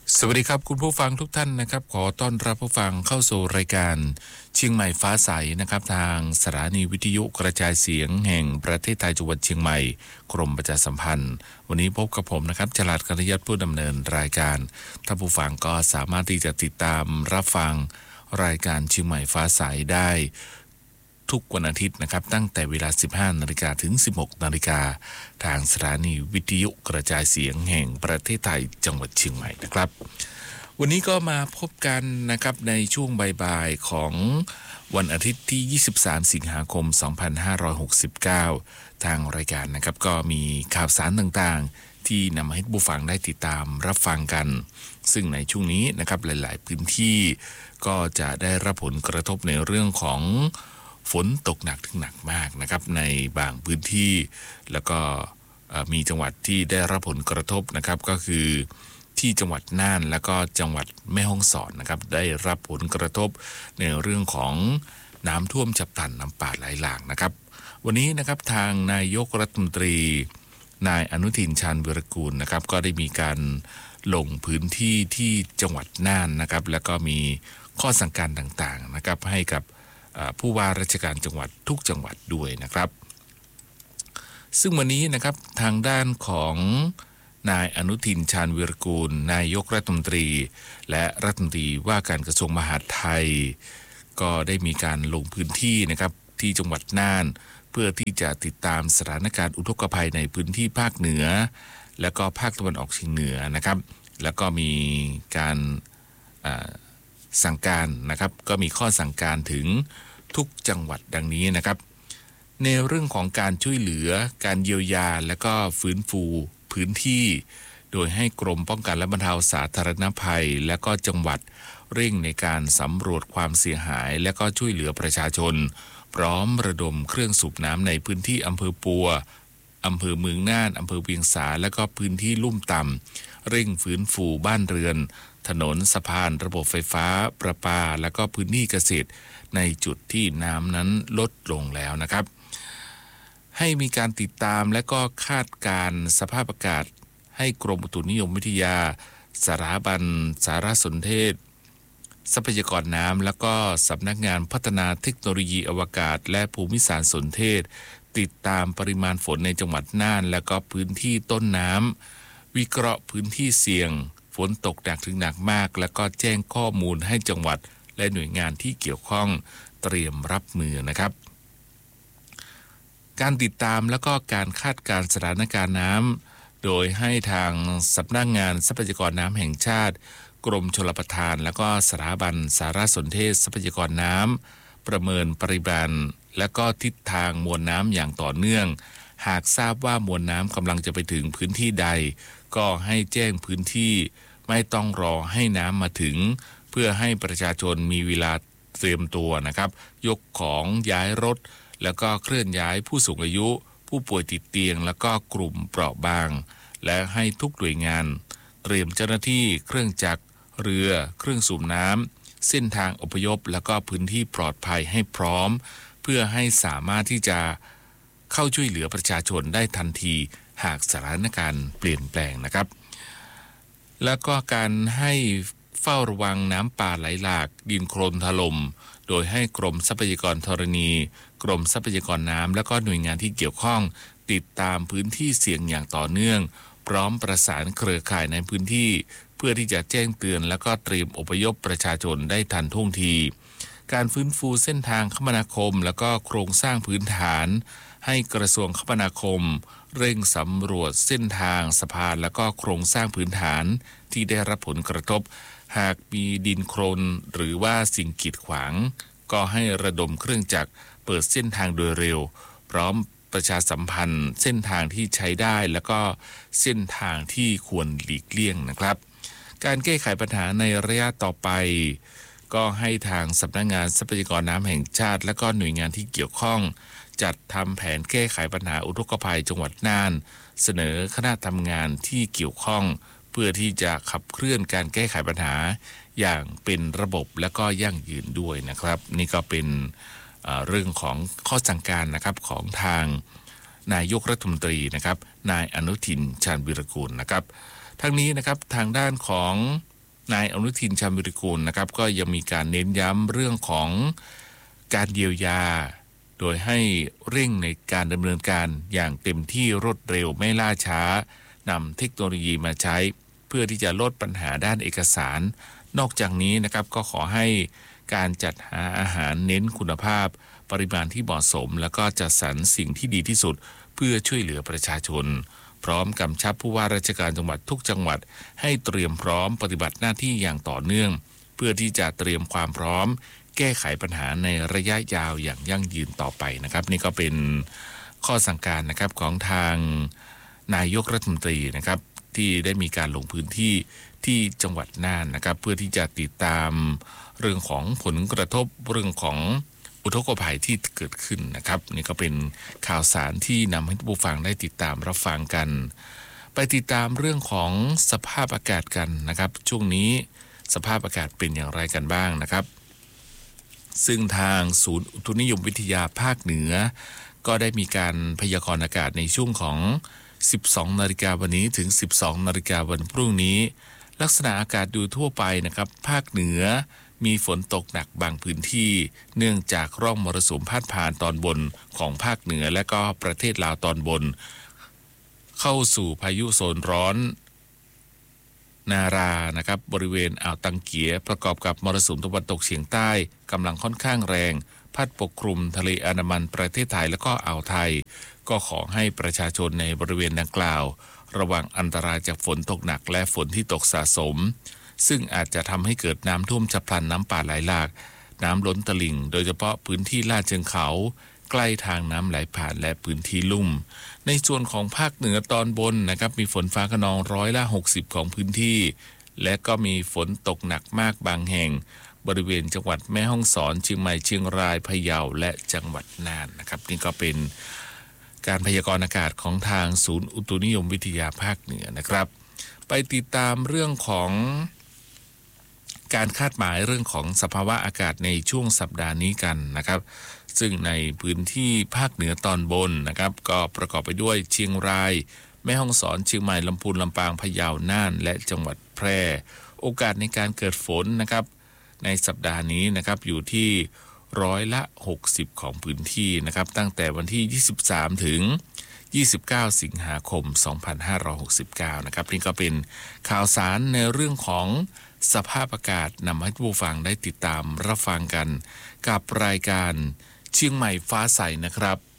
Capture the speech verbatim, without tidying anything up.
สวัสดีครับคุณผู้ฟังทุกท่านนะครับขอต้อนรับผู้ฟังเข้าสู่รายการเชียงใหม่ฟ้าใสนะครับทางสถานีวิทยุกระจายเสียงแห่งประเทศไทยจังหวัดเชียงใหม่กรมประชาสัมพันธ์วันนี้พบกับผมนะครับจรัสกัลยัตผู้ดำเนินรายการท่านผู้ฟังก็สามารถที่จะติดตามรับฟังรายการเชียงใหม่ฟ้าใสได้ทุกวันอาทิตย์นะครับตั้งแต่เวลา สิบห้านาฬิกา ถึง สิบหกนาฬิกาทางสถานีวิทยุกระจายเสียงแห่งประเทศไทยจังหวัดเชียงใหม่นะครับวันนี้ก็มาพบกันนะครับในช่วงบ่ายๆของวันอาทิตย์ที่ ยี่สิบสาม สิงหาคม สองพันห้าร้อยหกสิบเก้า ทางรายการนะครับก็มีข่าวสารต่างๆที่นำมาให้ผู้ฟังได้ติดตามรับฟังกันซึ่งในช่วงนี้นะครับหลายๆพื้นที่ก็จะได้รับผลกระทบในเรื่องของฝนตกหนักถึงหนักมากนะครับในบางพื้นที่แล้วก็มีจังหวัดที่ได้รับผลกระทบนะครับก็คือที่จังหวัดน่านแล้วก็จังหวัดแม่ฮ่องสอนนะครับได้รับผลกระทบในเรื่องของน้ำท่วมฉับพลันน้ำป่าไหลหลากนะครับวันนี้นะครับทางนายกรัฐมนตรีนายอนุทินชาญวิรากูลนะครับก็ได้มีการลงพื้นที่ที่จังหวัดน่านนะครับแล้วก็มีข้อสั่งการต่างๆนะครับให้กับผู้ว่าราชการจังหวัดทุกจังหวัดด้วยนะครับซึ่งวันนี้นะครับทางด้านของนายอนุทินชาญวิรากูลนายกรัฐมนตรีและรัฐมนตรีว่าการกระทรวงมหาดไทยก็ได้มีการลงพื้นที่นะครับที่จังหวัดน่านเพื่อที่จะติดตามสถานการณ์อุทกภัยในพื้นที่ภาคเหนือและก็ภาคตะวันออกเฉียงเหนือนะครับแล้วก็มีการสั่งการนะครับก็มีข้อสั่งการถึงทุกจังหวัดดังนี้นะครับในเรื่องของการช่วยเหลือการเยียวยาและก็ฟื้นฟูพื้นที่โดยให้กรมป้องกันและบรรเทาสาธารณภัยและก็จังหวัดเร่งในการสำรวจความเสียหายและก็ช่วยเหลือประชาชนพร้อมระดมเครื่องสูบน้ำในพื้นที่อำเภอปัวอำเภอเมืองน่านอำเภอเวียงสาและก็พื้นที่ลุ่มต่ำเร่งฟื้นฟูบ้านเรือนถนนสะพานระบบไฟฟ้าประปาและก็พื้นที่เกษตรในจุดที่น้ำนั้นลดลงแล้วนะครับให้มีการติดตามและก็คาดการสภาพอากาศให้กรมอุตุนิยมวิทยาสถาบันสารสนเทศทรัพยากรน้ำและก็สำนักงานพัฒนาเทคโนโลยีอวกาศและภูมิสารสนเทศติดตามปริมาณฝนในจังหวัดน่านและก็พื้นที่ต้นน้ำวิเคราะห์พื้นที่เสี่ยงฝนตกหนักถึงหนักมากและก็แจ้งข้อมูลให้จังหวัดและหน่วยงานที่เกี่ยวข้องเตรียมรับมือนะครับการติดตามและก็การคาดการณ์สถานการณ์น้ำโดยให้ทางสำนักงานทรัพยากรน้ำแห่งชาติกรมชลประทานและก็สถาบันสารสนเทศทรัพยากรน้ำประเมินปริมาณและก็ทิศทางมวลน้ำอย่างต่อเนื่องหากทราบว่ามวลน้ำกำลังจะไปถึงพื้นที่ใดก็ให้แจ้งพื้นที่ไม่ต้องรอให้น้ำมาถึงเพื่อให้ประชาชนมีเวลาเตรียมตัวนะครับยกของย้ายรถแล้วก็เคลื่อนย้ายผู้สูงอายุผู้ป่วยติดเตียงแล้วก็กลุ่มเปราะบางและให้ทุกหน่วยงานเตรียมเจ้าหน้าที่เครื่องจักรเรือเครื่องสูบน้ำเส้นทางอพยพแล้วก็พื้นที่ปลอดภัยให้พร้อมเพื่อให้สามารถที่จะเข้าช่วยเหลือประชาชนได้ทันทีหากสถานการณ์เปลี่ยนแปลงนะครับแล้วก็การให้เฝ้าระวังน้ำป่าไหลหลากดินโคลนถล่มโดยให้กรมทรัพยากรธรณีกรมทรัพยากรน้ำและก็หน่วยงานที่เกี่ยวข้องติดตามพื้นที่เสี่ยงอย่างต่อเนื่องพร้อมประสานเครือข่ายในพื้นที่เพื่อที่จะแจ้งเตือนและก็เตรียมอพยพประชาชนได้ทันท่วงทีการฟื้นฟูเส้นทางคมนาคมและก็โครงสร้างพื้นฐานให้กระทรวงคมนาคมเร่งสำรวจเส้นทางสะพานและก็โครงสร้างพื้นฐานที่ได้รับผลกระทบหากมีดินโคลนหรือว่าสิ่งกีดขวางก็ให้ระดมเครื่องจักรเปิดเส้นทางโดยเร็วพร้อมประชาสัมพันธ์เส้นทางที่ใช้ได้แล้วก็เส้นทางที่ควรหลีกเลี่ยงนะครับการแก้ไขปัญหาในระยะต่อไปก็ให้ทางสำนักงานทรัพยากรน้ำแห่งชาติและก็หน่วยงานที่เกี่ยวข้องจัดทำแผนแก้ไขปัญหาอุทกภัยจังหวัดน่านเสนอคณะทำงานที่เกี่ยวข้องเพื่อที่จะขับเคลื่อนการแก้ไขปัญหาอย่างเป็นระบบและก็ยั่งยืนด้วยนะครับนี่ก็เป็นเรื่องของข้อสั่งการนะครับของทางนายกรัฐมนตรีนะครับนายอนุทินชาญวิรากูลนะครับทั้งนี้นะครับทางด้านของนายอนุทินชาญวิรากูลนะครับก็ยังมีการเน้นย้ำเรื่องของการเยียวยาโดยให้เร่งในการดำเนินการอย่างเต็มที่รวดเร็วไม่ล่าช้านำเทคโนโลยีมาใช้เพื่อที่จะลดปัญหาด้านเอกสารนอกจากนี้นะครับก็ขอให้การจัดหาอาหารเน้นคุณภาพปริมาณที่เหมาะสมแล้วก็จัดสรรสิ่งที่ดีที่สุดเพื่อช่วยเหลือประชาชนพร้อมกำชับผู้ว่าราชการจังหวัดทุกจังหวัดให้เตรียมพร้อมปฏิบัติหน้าที่อย่างต่อเนื่องเพื่อที่จะเตรียมความพร้อมแก้ไขปัญหาในระยะยาวอย่างยั่งยืนต่อไปนะครับนี่ก็เป็นข้อสั่งการนะครับของทางนายกรัฐมนตรีนะครับที่ได้มีการลงพื้นที่ที่จังหวัดน่านนะครับเพื่อที่จะติดตามเรื่องของผลกระทบเรื่องของอุทกภัยที่เกิดขึ้นนะครับนี่ก็เป็นข่าวสารที่นำให้ผู้ฟังได้ติดตามรับฟังกันไปติดตามเรื่องของสภาพอากาศกันนะครับช่วงนี้สภาพอากาศเป็นอย่างไรกันบ้างนะครับซึ่งทางศูนย์อุตุนิยมวิทยาภาคเหนือก็ได้มีการพยากรณ์อากาศในช่วงของสิบสองนาฬิกาวันนี้ถึงสิบสองนาฬิกาวันพรุ่งนี้ลักษณะอากาศดูทั่วไปนะครับภาคเหนือมีฝนตกหนักบางพื้นที่เนื่องจากร่องมรสุมพาดผ่านตอนบนของภาคเหนือและก็ประเทศลาวตอนบนเข้าสู่พายุโซนร้อนนารานะครับบริเวณอ่าวตังเกียประกอบกับมรสุมตะวันตกเฉียงใต้กำลังค่อนข้างแรงพัดปกคลุมทะเลอันดามันประเทศไทยและก็อ่าวไทยก็ขอให้ประชาชนในบริเวณดังกล่าวระวังอันตรายจากฝนตกหนักและฝนที่ตกสะสมซึ่งอาจจะทำให้เกิดน้ำท่วมฉับพลันน้ำป่าไหลหลากน้ำล้นตลิ่งโดยเฉพาะพื้นที่ลาดเชิงเขาใกล้ทางน้ำไหลผ่านและพื้นที่ลุ่มในส่วนของภาคเหนือตอนบนนะครับมีฝนฟ้าคะนองร้อยละหกสิบของพื้นที่และก็มีฝนตกหนักมากบางแห่งบริเวณจังหวัดแม่ฮ่องสอนเชียงใหม่เชียงรายพะเยาและจังหวัดน่านนะครับนี่ก็เป็นการพยากรณ์อากาศของทางศูนย์อุตุนิยมวิทยาภาคเหนือนะครับไปติดตามเรื่องของการคาดหมายเรื่องของสภาวะอากาศในช่วงสัปดาห์นี้กันนะครับซึ่งในพื้นที่ภาคเหนือตอนบนนะครับก็ประกอบไปด้วยเชียงรายแม่ฮ่องสอนเชียงใหม่ลำพูนลำปางพะเยาน่านและจังหวัดแพร่โอกาสในการเกิดฝนนะครับในสัปดาห์นี้นะครับอยู่ที่ร้อยละหกสิบของพื้นที่นะครับตั้งแต่วันที่ยี่สิบสามถึงยี่สิบเก้าสิงหาคมสองพันห้าร้อยหกสิบเก้านะครับนี่ก็เป็นข่าวสารในเรื่องของสภาพอากาศนำให้ผู้ฟังได้ติดตามรับฟังกันกับรายการเชียงใหม่ฟ้าใสนะครับ